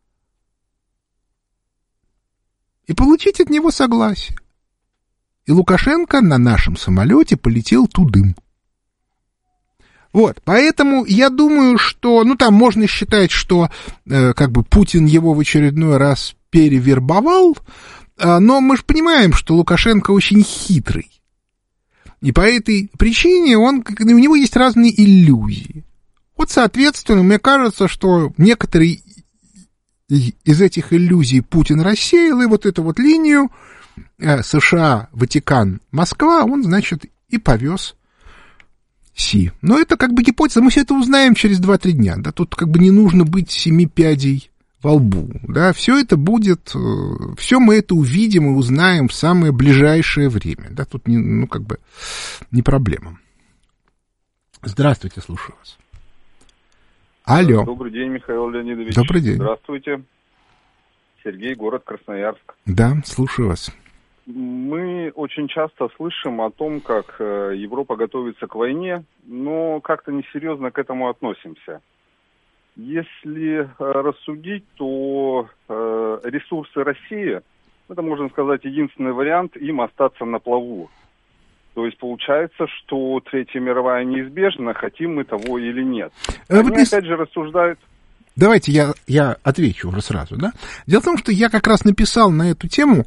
И получить от него согласие. И Лукашенко на нашем самолете полетел тудым. Вот, поэтому я думаю, что, там можно считать, что Путин его в очередной раз перевербовал, но мы же понимаем, что Лукашенко очень хитрый. И по этой причине у него есть разные иллюзии. Вот, соответственно, мне кажется, что некоторые из этих иллюзий Путин рассеял, и вот эту вот линию США, Ватикан, Москва, он, значит, и повез Си. Но это гипотеза, мы все это узнаем через 2-3 дня, да, тут не нужно быть 7 пядей во лбу, да, все это будет, все мы это увидим и узнаем в самое ближайшее время, да, тут не проблема. Здравствуйте, слушаю вас. Алло. Добрый день, Михаил Леонидович. Добрый день. Здравствуйте. Сергей, город Красноярск. Да, слушаю вас. Мы очень часто слышим о том, как Европа готовится к войне, но как-то несерьезно к этому относимся. Если рассудить, то ресурсы России, это, можно сказать, единственный вариант им остаться на плаву. То есть получается, что Третья мировая неизбежна, хотим мы того или нет. Они опять же рассуждают... Давайте я отвечу уже сразу, да? Дело в том, что я как раз написал на эту тему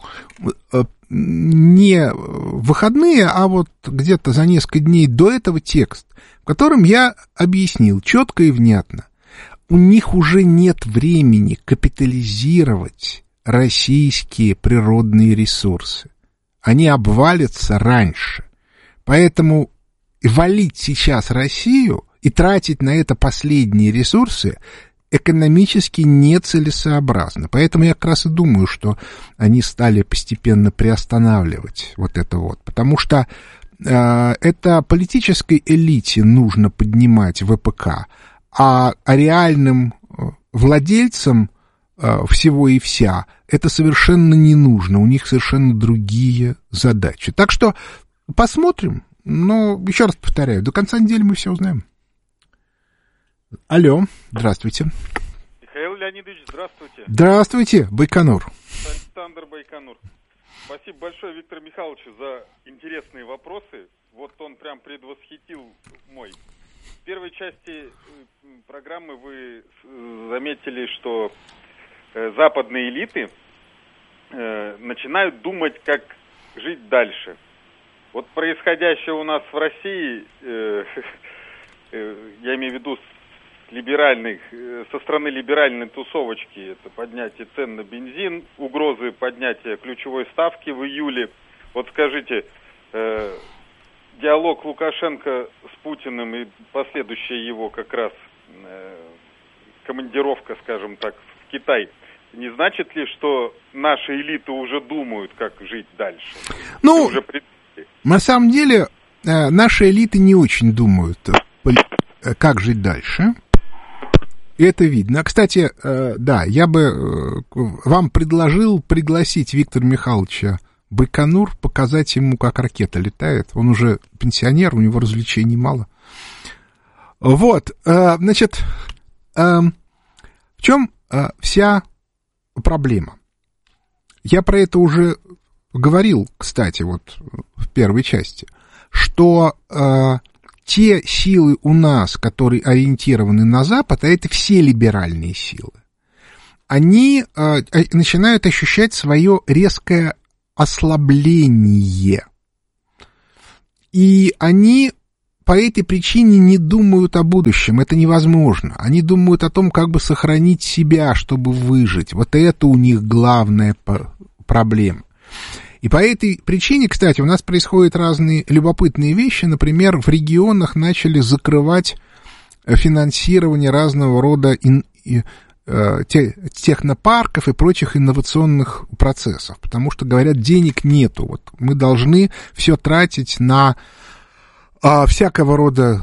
не в выходные, а вот где-то за несколько дней до этого текст, в котором я объяснил четко и внятно. У них уже нет времени капитализировать российские природные ресурсы. Они обвалятся раньше. Поэтому валить сейчас Россию и тратить на это последние ресурсы экономически нецелесообразно. Поэтому я как раз и думаю, что они стали постепенно приостанавливать вот это вот. Потому что это политической элите нужно поднимать ВПК, а реальным владельцам всего и вся это совершенно не нужно. У них совершенно другие задачи. Так что посмотрим, но, еще раз повторяю, до конца недели мы все узнаем. Алло, здравствуйте. Михаил Леонидович, здравствуйте. Здравствуйте, Байконур. Александр Байконур. Спасибо большое Виктору Михайловичу за интересные вопросы. Вот он прям предвосхитил мой. В первой части программы вы заметили, что западные элиты начинают думать, как жить дальше. Вот происходящее у нас в России, я имею в виду со стороны либеральной тусовочки, это поднятие цен на бензин, угрозы поднятия ключевой ставки в июле. Вот скажите, диалог Лукашенко с Путиным и последующая его как раз командировка, скажем так, в Китай, не значит ли, что наши элиты уже думают, как жить дальше? На самом деле, наши элиты не очень думают. как жить дальше. Это видно. Кстати, да, я бы вам предложил пригласить Виктора Михайловича Байконур, показать ему, как ракета летает. Он уже пенсионер, у него развлечений мало. Вот, значит, в чем вся проблема? Я про это уже говорил, кстати, вот в первой части, что те силы у нас, которые ориентированы на Запад, а это все либеральные силы, они начинают ощущать свое резкое ослабление. И они по этой причине не думают о будущем, это невозможно. Они думают о том, как бы сохранить себя, чтобы выжить. Вот это у них главная проблема. И по этой причине, кстати, у нас происходят разные любопытные вещи. Например, в регионах начали закрывать финансирование разного рода технопарков и прочих инновационных процессов, потому что, говорят, денег нету. Вот мы должны все тратить на всякого рода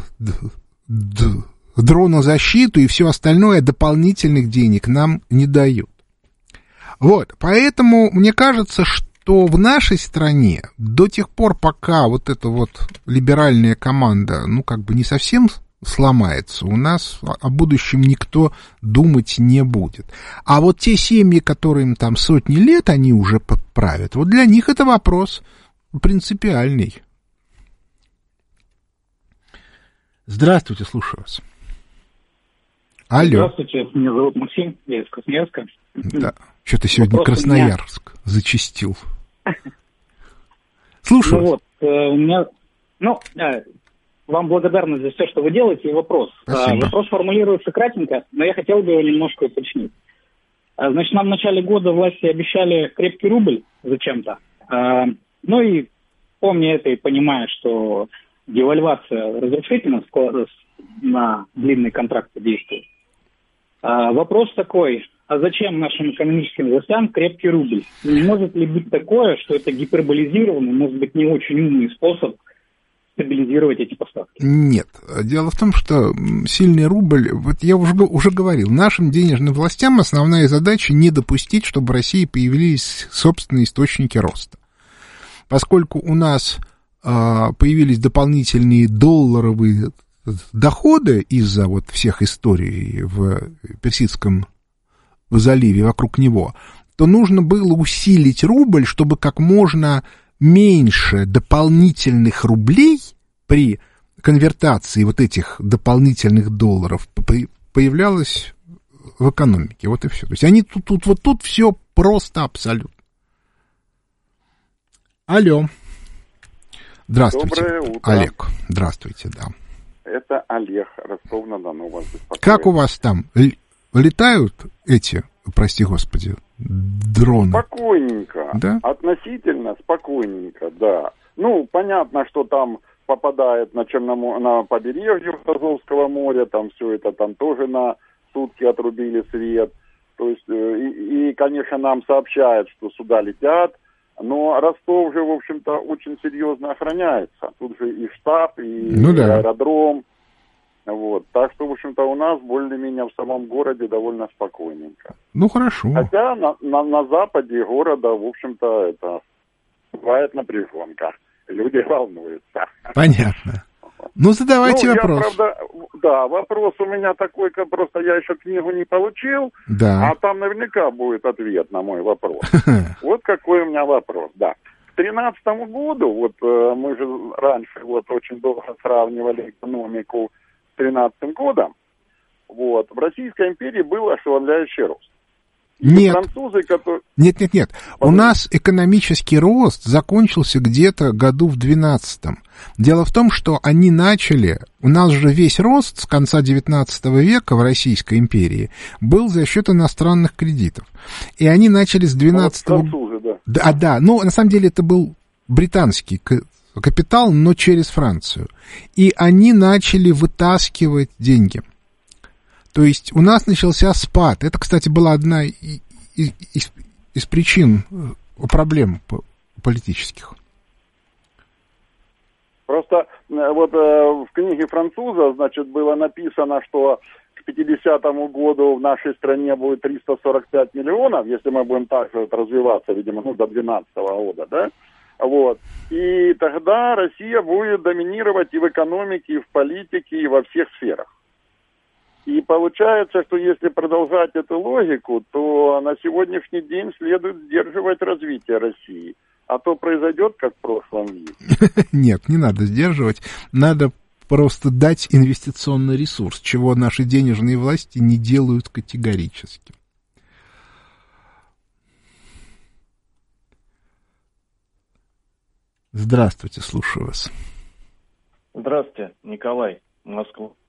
дронозащиту и все остальное, дополнительных денег нам не дают. Вот, поэтому мне кажется, что в нашей стране до тех пор, пока вот эта вот либеральная команда, ну, как бы не совсем сломается, у нас о будущем никто думать не будет. А вот те семьи, которым там сотни лет они уже правят, вот для них это вопрос принципиальный. Здравствуйте, слушаю вас. Алло. Здравствуйте, меня зовут Максим, я из Красноярска. Да, что-то сегодня Красноярск зачастил. Слушаю. Ну вот, у меня, вам благодарность за все, что вы делаете, и вопрос. Вопрос формулируется кратенько, но я хотел бы его немножко уточнить. Значит, нам в начале года власти обещали крепкий рубль зачем-то. Ну и помня это и понимая, что девальвация разрушительно на длинный контракт действует. Вопрос такой, а зачем нашим экономическим властям крепкий рубль? Не может ли быть такое, что это гиперболизированный, может быть, не очень умный способ стабилизировать эти поставки? Нет. Дело в том, что сильный рубль, вот я уже говорил, нашим денежным властям основная задача не допустить, чтобы в России появились собственные источники роста. Поскольку у нас появились дополнительные долларовые доходы из-за вот всех историй в Персидском заливе вокруг него, то нужно было усилить рубль, чтобы как можно меньше дополнительных рублей при конвертации вот этих дополнительных долларов появлялось в экономике. Вот и все. То есть они тут все просто абсолютно. Алло. Здравствуйте. Доброе утро. Олег. Здравствуйте, да. Это Олег, Ростов-на-Дону вас беспокоит. Как у вас там? Летают эти, прости господи, дроны? Спокойненько. Да? Относительно спокойненько, да. Ну, понятно, что там попадает на побережье Азовского моря, там все это, там тоже на сутки отрубили свет. То есть, и конечно, нам сообщают, что сюда летят. Но Ростов же, в общем-то, очень серьезно охраняется. Тут же и штаб, и аэродром. Вот. Так что, в общем-то, у нас более-менее в самом городе довольно спокойненько. Ну, хорошо. Хотя на западе города, в общем-то, это бывает напряженка. Люди волнуются. Понятно. Ну, задавайте вопрос. Правда, да, вопрос у меня такой, просто я еще книгу не получил, да. А там наверняка будет ответ на мой вопрос. Вот какой у меня вопрос, да. К 2013 году, вот мы же раньше вот очень долго сравнивали экономику с 2013 годом, вот, в Российской империи был ошеломляющий рост. Нет. Французы, которые... Нет. У нас экономический рост закончился где-то году в 12-м. Дело в том, что они начали... У нас же весь рост с конца 19 века в Российской империи был за счет иностранных кредитов. И они начали с 12-го... Французы, да. Да. Ну, на самом деле, это был британский капитал, но через Францию. И они начали вытаскивать деньги. То есть у нас начался спад. Это, кстати, была одна из причин проблем политических. Просто вот в книге француза, значит, было написано, что к 50-му году в нашей стране будет 345 миллионов, если мы будем так вот развиваться, видимо, до 2012 года, да? Вот. И тогда Россия будет доминировать и в экономике, и в политике, и во всех сферах. И получается, что если продолжать эту логику, то на сегодняшний день следует сдерживать развитие России. А то произойдет, как в прошлом веке. Нет, не надо сдерживать. Надо просто дать инвестиционный ресурс, чего наши денежные власти не делают категорически. Здравствуйте, слушаю вас. Здравствуйте, Николай, Москва.